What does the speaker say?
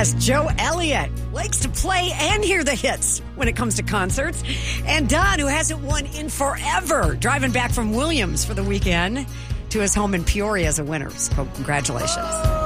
Yes, Joe Elliott likes to play and hear the hits when it comes to concerts. And Don, who hasn't won in forever, driving back from Williams for the weekend to his home in Peoria as a winner. So congratulations.